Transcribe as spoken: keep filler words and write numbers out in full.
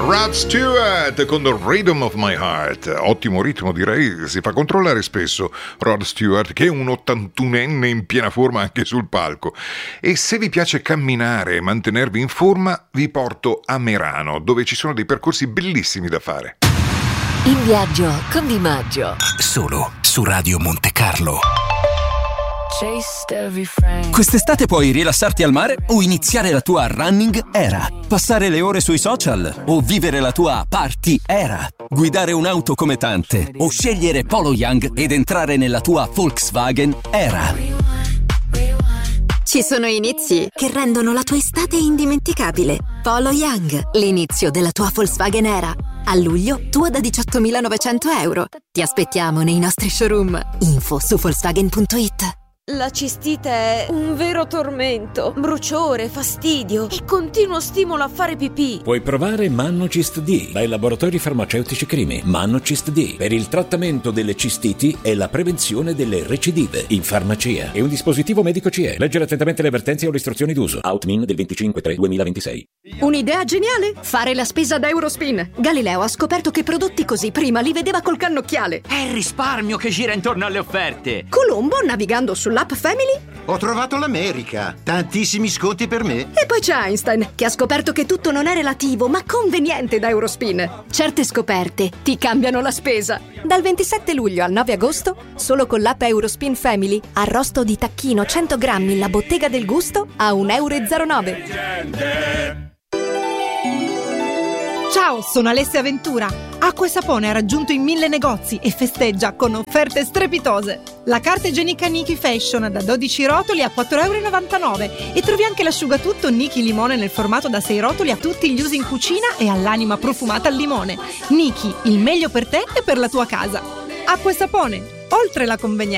Rod Stewart con The Rhythm of My Heart. Ottimo ritmo, direi. Si fa controllare spesso Rod Stewart, che è un ottantunenne in piena forma anche sul palco. E se vi piace camminare e mantenervi in forma, vi porto a Merano, dove ci sono dei percorsi bellissimi da fare. In viaggio con Di Maggio, solo su Radio Monte Carlo. Quest'estate puoi rilassarti al mare o iniziare la tua running era, passare le ore sui social o vivere la tua party era, guidare un'auto come tante o scegliere Polo Young ed entrare nella tua Volkswagen era. Ci sono inizi che rendono la tua estate indimenticabile. Polo Young, l'inizio della tua Volkswagen era. A luglio, tua da diciottomilanovecento euro. Ti aspettiamo nei nostri showroom. Info su Volkswagen punto it. La cistite è un vero tormento, bruciore, fastidio e continuo stimolo a fare pipì. Puoi provare Mannocist D dai laboratori farmaceutici Crimi. Mannocist D per il trattamento delle cistiti e la prevenzione delle recidive in farmacia. È un dispositivo medico C E. Leggere attentamente le avvertenze o le istruzioni d'uso. Outmin del venticinque tre duemilaventisei. Un'idea geniale? Fare la spesa da Eurospin. Galileo ha scoperto che prodotti così prima li vedeva col cannocchiale. È il risparmio che gira intorno alle offerte. Colombo, navigando sull'app Family, ho trovato l'America. Tantissimi sconti per me. E poi c'è Einstein, che ha scoperto che tutto non è relativo, ma conveniente da Eurospin. Certe scoperte ti cambiano la spesa. Dal ventisette luglio al nove agosto, solo con l'app Eurospin Family, arrosto di tacchino cento grammi La Bottega del Gusto a un euro e zero nove. Ciao, sono Alessia Ventura. Acqua e Sapone ha raggiunto i mille negozi e festeggia con offerte strepitose. La carta igienica Niki Fashion da dodici rotoli a quattro euro e novantanove e trovi anche l'asciugatutto Niki Limone nel formato da sei rotoli a tutti gli usi in cucina e all'anima profumata al limone. Niki, il meglio per te e per la tua casa. Acqua e Sapone, oltre la convenienza.